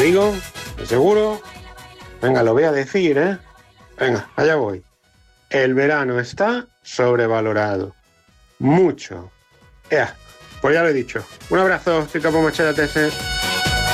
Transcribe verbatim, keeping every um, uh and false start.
digo? ¿De seguro? Venga, lo voy a decir, ¿eh? Venga, allá voy. El verano está sobrevalorado. Mucho. Ea, pues ya lo he dicho. Un abrazo, Tito Pomachera T S.